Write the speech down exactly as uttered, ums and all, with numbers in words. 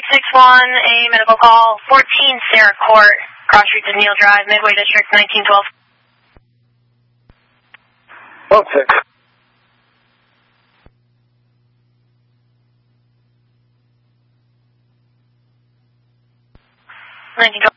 six one, a medical call, fourteen Sarah Court, cross street to Neal Drive, Midway District, nineteen twelve. one six. nineteen twelve.